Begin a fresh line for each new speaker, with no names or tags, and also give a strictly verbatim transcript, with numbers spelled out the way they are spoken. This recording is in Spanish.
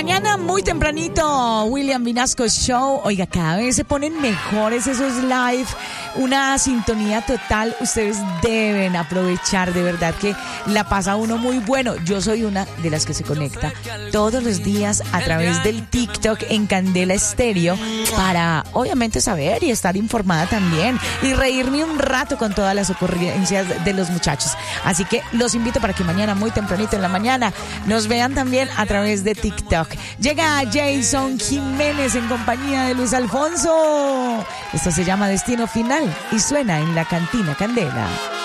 Mañana muy tempranito, William Vinasco Show. Oiga, cada vez se ponen mejores esos live, una sintonía total. Ustedes deben aprovechar, de verdad que la pasa uno muy bueno. Yo soy una de las que se conecta todos los días a través del TikTok en Candela Estéreo para obviamente saber y estar informada también y reírme un rato con todas las ocurrencias de los muchachos. Así que los invito para que mañana muy tempranito en la mañana nos vean también a través de TikTok. Llega Jason Jiménez en compañía de Luis Alfonso. Esto se llama Destino Final y suena en la Cantina Candela.